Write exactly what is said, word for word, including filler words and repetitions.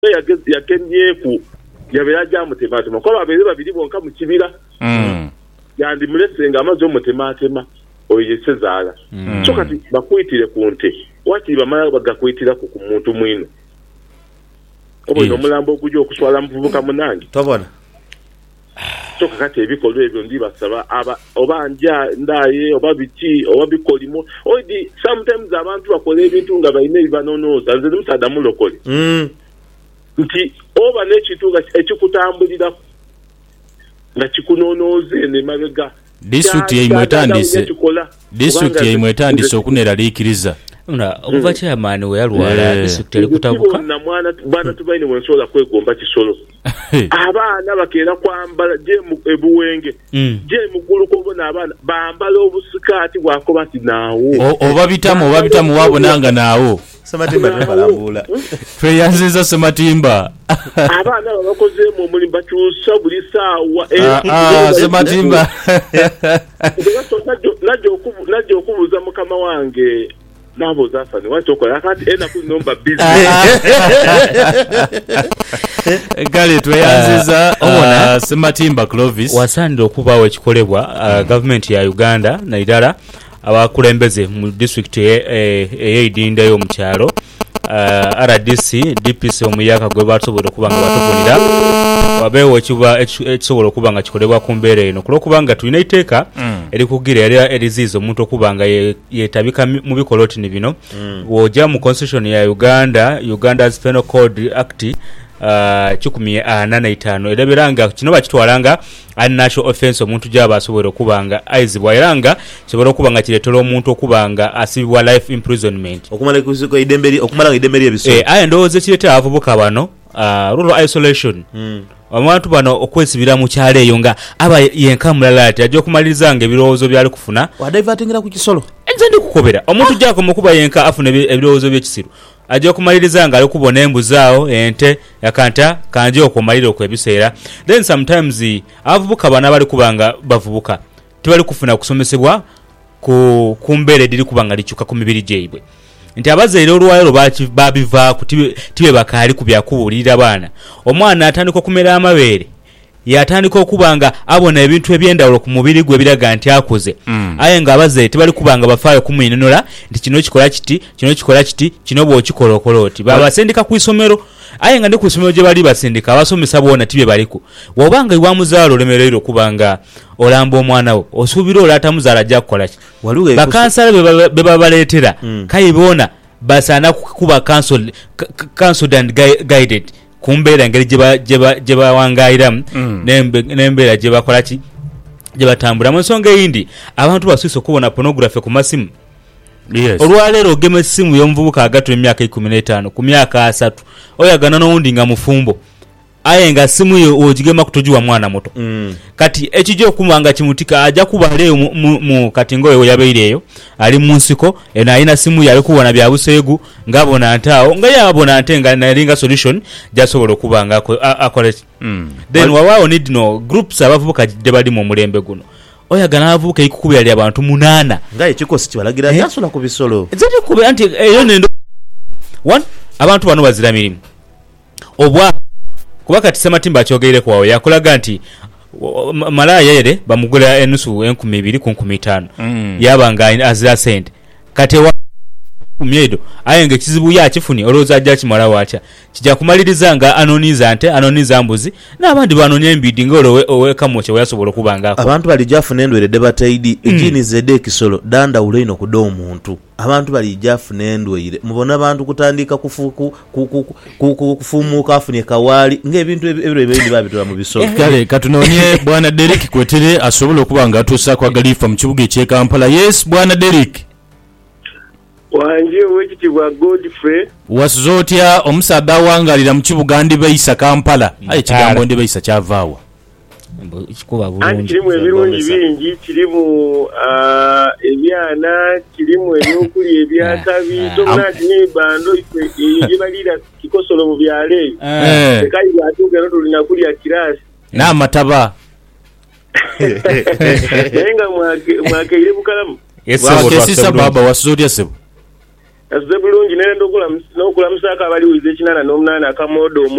yagendyeku yabeera gyamutemaatema kuba babeere babiri bonka mu kibira yandimulesenga amaze omutemaatema oyo yesezaala so kati bakuyitire ku nte wakiri bamala bagakuyitira ku muntu mwino obo n'omulambo ogujja okuswala muvubuka munange tobona so kakati ebikolwa ebyo ndi basaba aba oba nja ndaye oba biki oba bikolimo odi sometimes abantu bakola ebintu nga balina ebibanonooza nze musaada mulokole nti oba n'ekintu ekikutambulira nga kikunonooze ne mabega disitulikiti yeimwetandise disitulikiti yeimwetandise okuneraliikiriza Una okuva chairman we yalwala disitulikiti ali kutabuka na mwana bana tubaine wensola kwegomba kisolo abaana bakeera kwambala je ebuwenge je mukulu kubona abaana bambala obusikati bwakoba ati naawo oba bitamu oba bitamu wabonanga naawo Sematimba tubalambula tweyanziza Sematimba abaana bakoze mu mulimba kyusa buli saawa ah Sematimba najo okubu najo okubuza mukama wange nabo zafani wachokola akati ena ku nomba business gale tweyanziza omona Sematimba Clovis wasande okubawo ekikolebwa government ya Uganda na idara abakulembeze mu district ey'Idinda yo mu kyalo R D C D P C omuyaka gwe batusobora kubanga batubonera wabeewo kiba ekisobola okubanga kikolebwa ku mbeera eno kulokubanga tulina iteeka eri kugira eri erizizo omuntu okubanga yetabika mu bikolotini bino wojja mu constitution ya Uganda Uganda's Penal Code Act Uh, chikumi ana na itano edabiranga kino bakitwalanga unnatural offense omuntu gyaba asobola okubanga aizibwa eranga kisobola okubanga kiretera omuntu okubanga asibwa life imprisonment okumala kusiko idemberi okumala idemberi ebiso eh aye ndowooza kireta avubuka bano uh, rural isolation mm. abantu bano okwesibira mu kyalo eyo nga aba yenkamulala ati ajja okumaliriza ebirowoozo byali kufuna wadivatingira ku kisolo enze ndi kukobera omuntu gyako mukuba yenka afuna ebirowoozo by'ekisiru ajja okumaliriza nga ali kubona embuzaawo ente yakanta kanje okumalira okwebiseera then sometimes avubuka bana bali kubanga bavubuka tibali kufuna kusomesebwa ku kumbere diri kubanga lichuka ku mibiri gyebwe nti abazaire olwayo babiva ku tibe, tibe bakali kubya kubulira bana omwana atandika okumera amabeere yatandika okubanga abona ebintu ebyendawulo ku mubiri gwe biraga nti akuze mm. aye nga abazaire tebali kubanga bafaayo kumwinonora nti kino kikola kiti kino kikola kiti kino bwo kikola okoloti baba sendika ku isomero aye nga ndi ku isomero gye bali basendika abasomesa bona tibe baliku wobanga iwa muzaalo lemerero kubanga olamba omwana wo osubira olata muzaala ajja kukola ki bakansala be babaleetera mm. kayibona basana kuba cancel cancelled and guided kumbeera ngeri jeba jeba jeba wangaira mm. nembe nembera jeba kolaki jeba tambula musonga yindi abantu basuise kubona pornography ku masimu yes olwalero geme simu yomvubuka agatu emyaka ikumi n'etaano ku myaka asatu oyagana n'owundi nga mufumbo aye nga simu yo ogigema kutojuwa mwana muto mm. kati ekijjo okumanga kimutika ajja kubaleyo mu, mu, mu kati ngoyo yabeireyo ali munsiko ena ina simu yali kubona bya buseegu ngabona ntaawo nga yabona ntenga na linga solution jasobola kubanga akole mm. then well, wawawo need no groups abavubuka debali mu mulembe guno oyagana avubuka ikukubira ali abantu munana ngaye kikosi kibalagira yasola ku bisolo ezati kubira anti eyo nendo one abantu bano bazira mirimu obwa kubaka Sematimba akyogeire kwawo yakulaga nti malaya yere bamugula enusu enkumi ibiri ku nkumi ttaano mm. yabanga azira sente kate wa kumyedo ayenge kizibu ya kifuni oloza ajja kimala wacha kijja kumaliriza nga anoniza ante anoniza mbuzi n'abandi banonya embidi ngolo oweka moche yasobola kubanga abantu bali jafuna endwere debataidi mm. ejini zede kisolo danda uleino kudo omuntu abantu bali jafuna endwere mubona abantu kutandika kufuku kufumuka afune kawali ng'ebintu ebiro ebindi babitula mu bisolo kale katunonye bwana Derek kwetere asobola kubanga atusa kwa Galifa mu kibuga kye Kampala. Yes bwana Derek wanje wekitibwa Godfrey wasuzotya omusada wangalira mu kibuga ndi bayisa Kampala mm. aye kigambo ndi bayisa kyavaawa kikuba bulungi kirimu ebirungi bingi kirimu ebyana kirimu ebyokuli ebyakabi tomati n'ebando ebibalira kikosolo mu byale ekali batugera tulina kulya kirasi n'amataba naye nga mwakeire bukalamu wakesisa baba wasuzotya sebo azze bulungi nenda okula n'okulamusaka abali wize kinana n'omunana akamodo